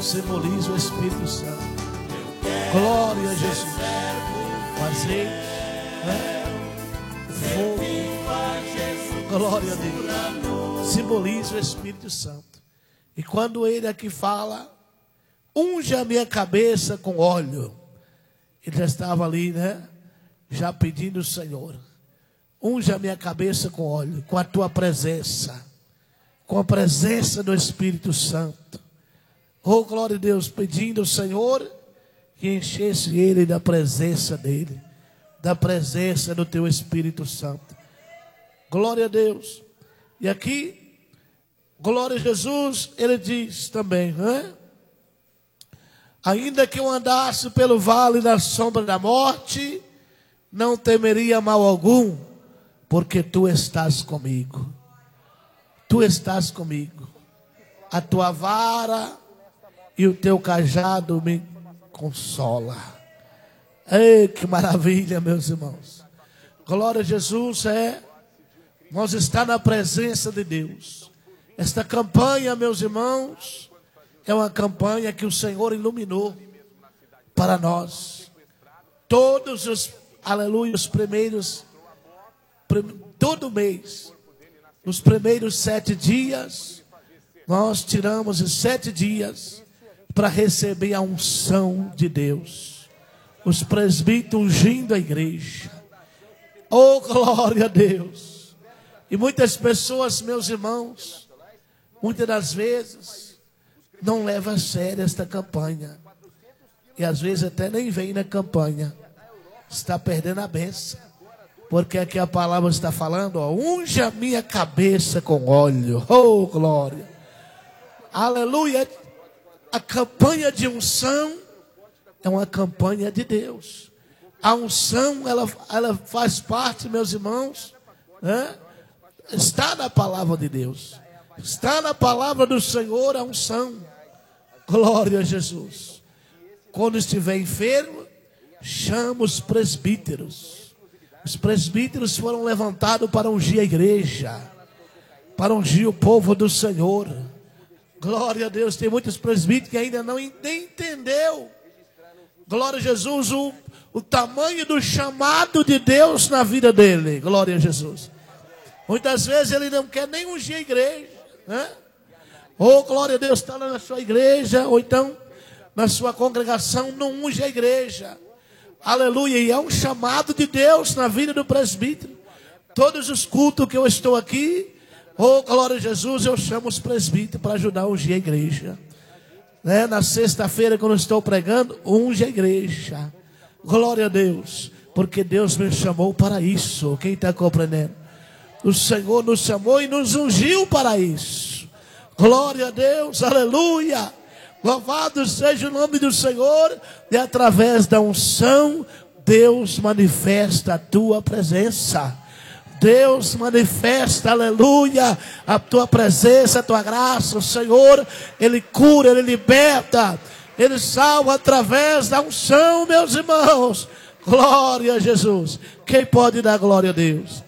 Simboliza o Espírito Santo. Glória a Jesus. Fazer, né? Fogo. Glória a Deus. Simboliza o Espírito Santo. E quando ele aqui fala, unge a minha cabeça com óleo. Ele já estava ali, né? Já pedindo ao Senhor. Unge a minha cabeça com óleo, com a tua presença. Com a presença do Espírito Santo. Oh, glória a Deus, pedindo ao Senhor que enchesse ele da presença dele, da presença do teu Espírito Santo. Glória a Deus. E aqui, glória a Jesus, ele diz também, né? Ainda que eu andasse pelo vale da sombra da morte, não temeria mal algum, porque tu estás comigo. Tu estás comigo. A tua vara e o teu cajado me consola. Ei, que maravilha, meus irmãos. Glória a Jesus. Nós estamos na presença de Deus. Esta campanha, meus irmãos, é uma campanha que o Senhor iluminou para nós. Todos os, aleluia, os primeiros, todo mês, nos primeiros 7 dias, nós tiramos os 7 dias para receber a unção de Deus. Os presbíteros ungindo a igreja. Oh, glória a Deus. E muitas pessoas, meus irmãos, muitas das vezes, não levam a sério esta campanha. E às vezes até nem vem na campanha. Está perdendo a bênção. Porque aqui a palavra está falando, ó, unge a minha cabeça com óleo. Oh, glória. Aleluia. A campanha de unção é uma campanha de Deus. A unção, ela faz parte, meus irmãos, né? Está na palavra de Deus. Está na palavra do Senhor a unção. Glória a Jesus. Quando estiver enfermo, chama os presbíteros. Os presbíteros foram levantados para ungir a igreja, para ungir o povo do Senhor. Glória a Deus. Tem muitos presbíteros que ainda nem entendeu, glória a Jesus, o tamanho do chamado de Deus na vida dele. Glória a Jesus. Muitas vezes ele não quer nem ungir a igreja, né? Ou glória a Deus, está lá na sua igreja, ou então na sua congregação, não unge a igreja. Aleluia. E é um chamado de Deus na vida do presbítero. Todos os cultos que eu estou aqui, oh, glória a Jesus, eu chamo os presbíteros para ajudar a ungir a igreja. Né? Na sexta-feira, quando eu estou pregando, unge a igreja. Glória a Deus. Porque Deus me chamou para isso. Quem está compreendendo? O Senhor nos chamou e nos ungiu para isso. Glória a Deus, aleluia. Louvado seja o nome do Senhor. E através da unção, Deus manifesta a tua presença. Deus manifesta, aleluia, a tua presença, a tua graça. O Senhor, Ele cura, Ele liberta, Ele salva através da unção, meus irmãos. Glória a Jesus. Quem pode dar glória a Deus?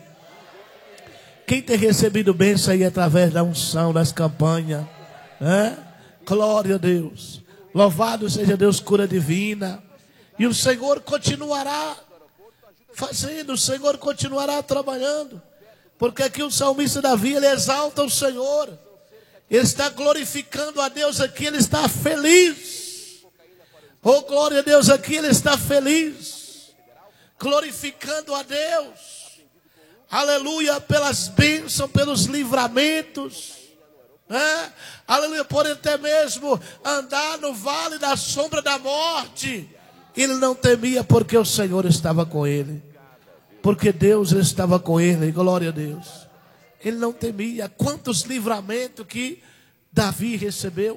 Quem tem recebido bênção aí através da unção, das campanhas, né? Glória a Deus. Louvado seja Deus, cura divina. E o Senhor continuará fazendo, o Senhor continuará trabalhando. Porque aqui o salmista Davi, ele exalta o Senhor. Ele está glorificando a Deus aqui, ele está feliz. Oh, glória a Deus, aqui ele está feliz. Glorificando a Deus. Aleluia, pelas bênçãos, pelos livramentos. Aleluia, por até mesmo andar no vale da sombra da morte. Ele não temia porque o Senhor estava com ele. Porque Deus estava com ele, glória a Deus. Ele não temia. Quantos livramentos que Davi recebeu.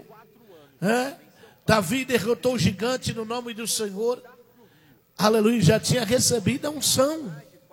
Davi derrotou o gigante no nome do Senhor. Aleluia, já tinha recebido a unção.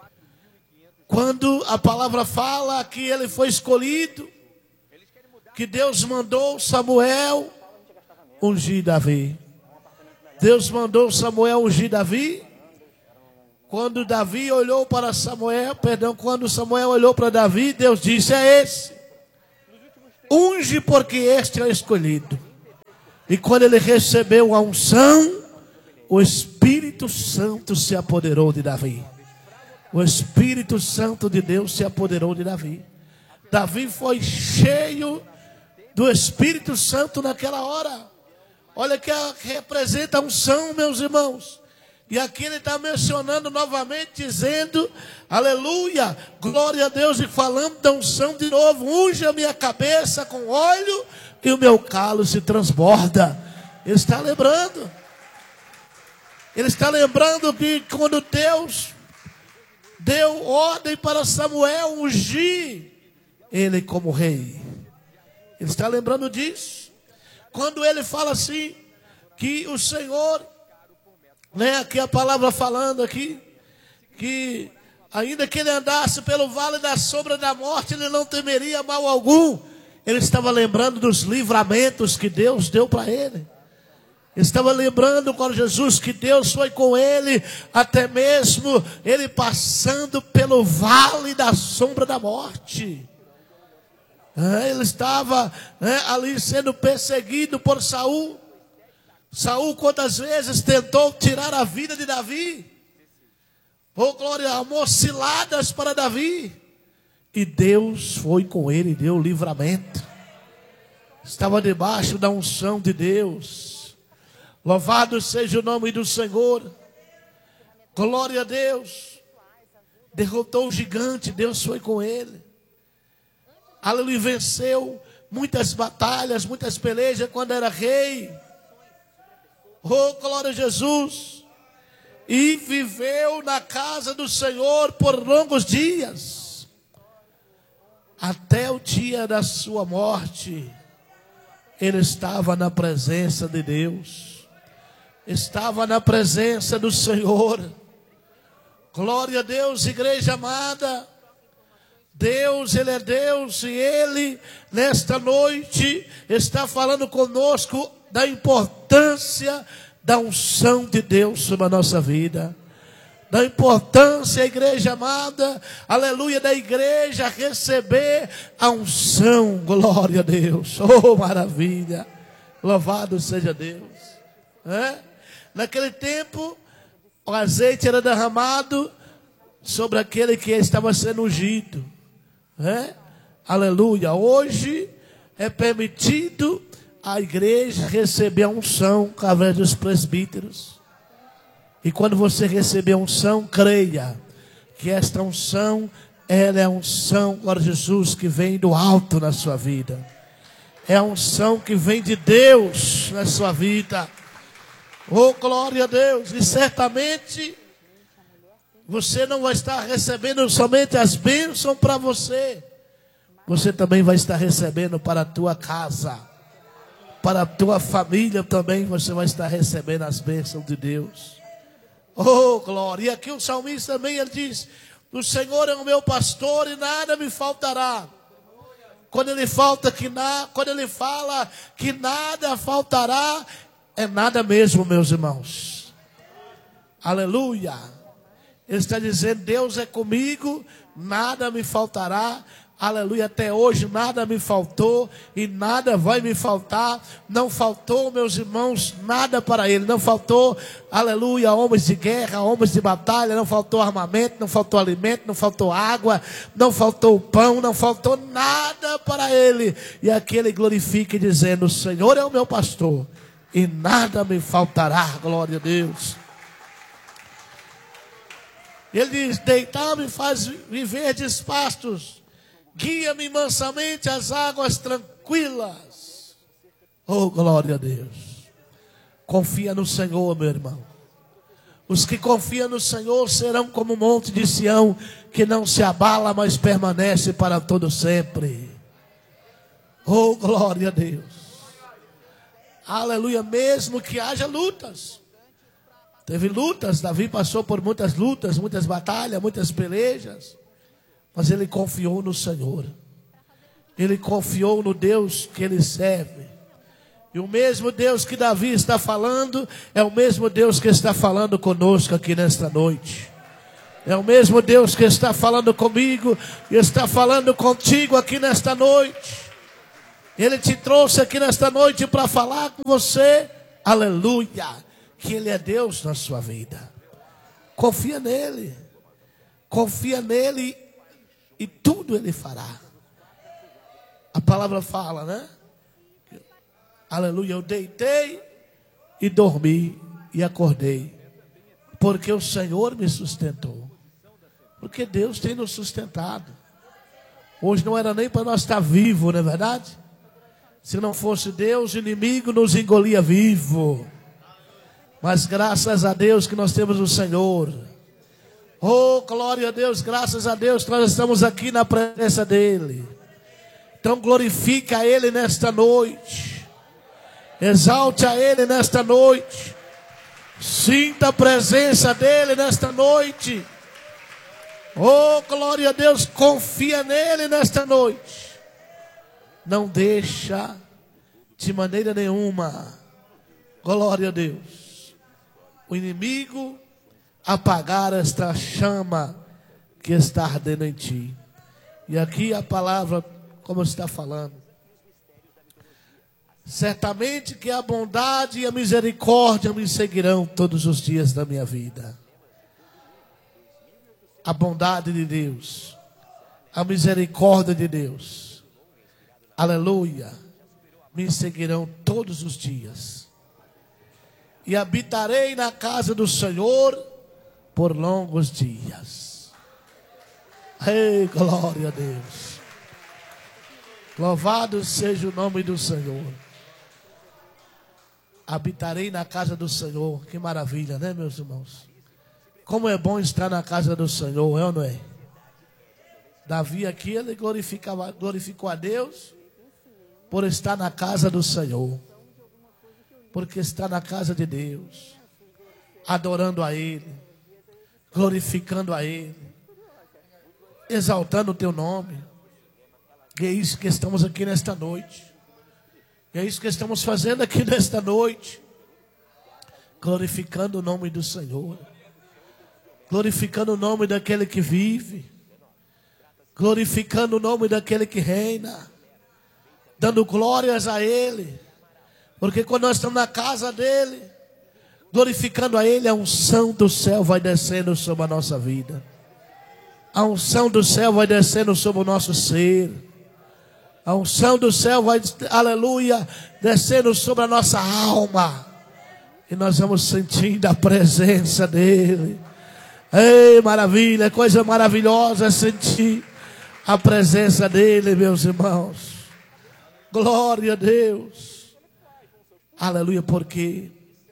Quando a palavra fala que ele foi escolhido, que Deus mandou Samuel ungir Davi. Deus mandou Samuel ungir Davi. Quando Davi olhou para Samuel, quando Samuel olhou para Davi, Deus disse: é esse. Unge porque este é o escolhido. E quando ele recebeu a unção, o Espírito Santo se apoderou de Davi. O Espírito Santo de Deus se apoderou de Davi. Davi foi cheio do Espírito Santo naquela hora. Olha que representa a unção, meus irmãos. E aqui ele está mencionando novamente, dizendo, aleluia, glória a Deus, e falando da unção de novo. Unge a minha cabeça com óleo e o meu cálice transborda. Ele está lembrando. Ele está lembrando que quando Deus deu ordem para Samuel ungir ele como rei. Ele está lembrando disso. Quando ele fala assim, que o Senhor, né, aqui a palavra falando aqui, que ainda que ele andasse pelo vale da sombra da morte, ele não temeria mal algum. Ele estava lembrando dos livramentos que Deus deu para ele. Ele estava lembrando com Jesus que Deus foi com ele, até mesmo ele passando pelo vale da sombra da morte. Ele estava ali sendo perseguido por Saul. Saul quantas vezes tentou tirar a vida de Davi. Oh glória, mociladas para Davi. E Deus foi com ele e deu livramento. Estava debaixo da unção de Deus. Louvado seja o nome do Senhor. Glória a Deus. Derrotou o gigante, Deus foi com ele. Aleluia, venceu muitas batalhas, muitas pelejas quando era rei. Oh, glória a Jesus. E viveu na casa do Senhor por longos dias. Até o dia da sua morte. Ele estava na presença de Deus. Estava na presença do Senhor. Glória a Deus, igreja amada. Deus, Ele é Deus, e Ele, nesta noite, está falando conosco da importância da unção de Deus sobre a nossa vida. Da importância, igreja amada, aleluia, da igreja receber a unção, glória a Deus. Oh, maravilha, louvado seja Deus. Naquele tempo, o azeite era derramado sobre aquele que estava sendo ungido. Aleluia. Hoje é permitido a igreja receber a unção através dos presbíteros. E quando você receber a unção, creia que esta unção, ela é a unção, glória a Jesus, que vem do alto na sua vida. É a unção que vem de Deus na sua vida. Oh, glória a Deus. E certamente você não vai estar recebendo somente as bênçãos para você. Você também vai estar recebendo para a tua casa. Para a tua família também você vai estar recebendo as bênçãos de Deus. Oh, glória. E aqui o salmista também, ele diz: o Senhor é o meu pastor e nada me faltará. Quando ele quando ele fala que nada faltará, é nada mesmo, meus irmãos. Aleluia. Ele está dizendo: Deus é comigo, nada me faltará. Aleluia, até hoje nada me faltou e nada vai me faltar. Não faltou, meus irmãos, nada para ele. Não faltou, aleluia, homens de guerra, homens de batalha. Não faltou armamento, não faltou alimento, não faltou água, não faltou pão, não faltou nada para ele. E aqui ele glorifica dizendo: o Senhor é o meu pastor e nada me faltará. Glória a Deus. Ele diz: deitar-me faz viver de pastos, guia-me mansamente às águas tranquilas. Oh, glória a Deus. Confia no Senhor, meu irmão. Os que confiam no Senhor serão como o monte de Sião, que não se abala, mas permanece para todo sempre. Oh, glória a Deus. Aleluia, mesmo que haja lutas. Teve lutas, Davi passou por muitas lutas, muitas batalhas, muitas pelejas. Mas ele confiou no Senhor. Ele confiou no Deus que ele serve. E o mesmo Deus que Davi está falando, é o mesmo Deus que está falando conosco aqui nesta noite. É o mesmo Deus que está falando comigo e está falando contigo aqui nesta noite. Ele te trouxe aqui nesta noite para falar com você, aleluia, que Ele é Deus na sua vida. Confia nele e tudo Ele fará. A palavra fala, né? Aleluia, eu deitei e dormi e acordei, porque o Senhor me sustentou. Porque Deus tem nos sustentado. Hoje não era nem para nós estar vivos, não é verdade? Se não fosse Deus, o inimigo nos engolia vivo. Mas graças a Deus que nós temos o Senhor. Oh, glória a Deus, graças a Deus, nós estamos aqui na presença dEle. Então glorifica a Ele nesta noite. Exalte a Ele nesta noite. Sinta a presença dEle nesta noite. Oh, glória a Deus, confia nele nesta noite. Não deixa de maneira nenhuma, glória a Deus, o inimigo apagar esta chama que está ardendo em ti. E aqui a palavra, como está falando, certamente que a bondade e a misericórdia me seguirão todos os dias da minha vida. A bondade de Deus, a misericórdia de Deus, aleluia, me seguirão todos os dias. E habitarei na casa do Senhor por longos dias. Ei, glória a Deus. Louvado seja o nome do Senhor. Habitarei na casa do Senhor. Que maravilha, né, meus irmãos? Como é bom estar na casa do Senhor, é ou não é? Davi aqui, ele glorificou a Deus por estar na casa do Senhor. Porque está na casa de Deus, adorando a Ele, glorificando a Ele, exaltando o teu nome. E é isso que estamos aqui nesta noite. E é isso que estamos fazendo aqui nesta noite. Glorificando o nome do Senhor. Glorificando o nome daquele que vive. Glorificando o nome daquele que reina. Dando glórias a Ele. Porque quando nós estamos na casa dEle, glorificando a Ele, a unção do céu vai descendo sobre a nossa vida. A unção do céu vai descendo sobre o nosso ser. A unção do céu vai, aleluia, descendo sobre a nossa alma. E nós vamos sentindo a presença dEle. Ei, maravilha, coisa maravilhosa é sentir a presença dEle, meus irmãos. Glória a Deus. Aleluia, porque,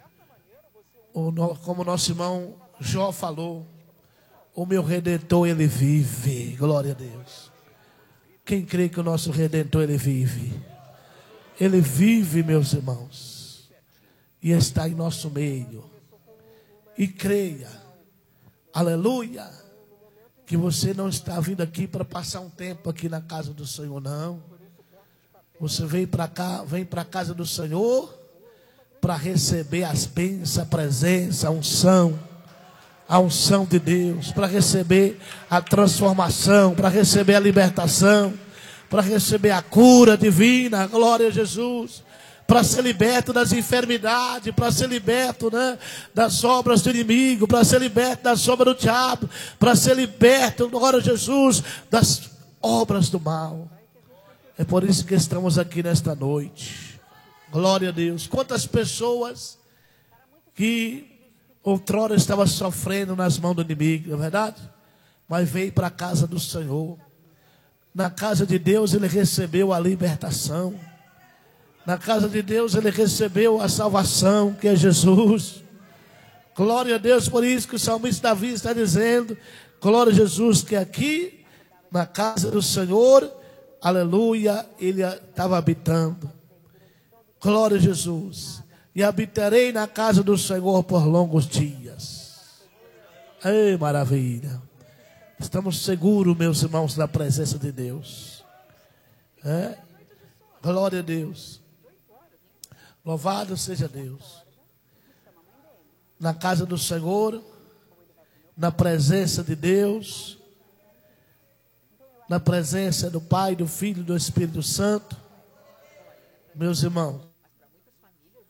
como nosso irmão Jó falou, o meu Redentor, Ele vive. Glória a Deus. Quem crê que o nosso Redentor, Ele vive? Ele vive, meus irmãos. E está em nosso meio. E creia. Aleluia, que você não está vindo aqui para passar um tempo aqui na casa do Senhor, não. Você vem para cá, vem para a casa do Senhor para receber as bênçãos, a presença, a unção de Deus, para receber a transformação, para receber a libertação, para receber a cura divina, glória a Jesus. Para ser liberto das enfermidades, para ser liberto, né, das obras do inimigo, para ser liberto das obras do diabo, para ser liberto, glória a Jesus, das obras do mal. É por isso que estamos aqui nesta noite. Glória a Deus. Quantas pessoas que outrora estavam sofrendo nas mãos do inimigo, não é verdade? Mas veio para a casa do Senhor. Na casa de Deus ele recebeu a libertação. Na casa de Deus ele recebeu a salvação, que é Jesus. Glória a Deus, por isso que o salmista Davi está dizendo, glória a Jesus, que aqui na casa do Senhor, aleluia, ele estava habitando. Glória a Jesus. E habitarei na casa do Senhor por longos dias. Ei, maravilha. Estamos seguros, meus irmãos, na presença de Deus. Glória a Deus. Louvado seja Deus. Na casa do Senhor, na presença de Deus, na presença do Pai, do Filho e do Espírito Santo. Meus irmãos,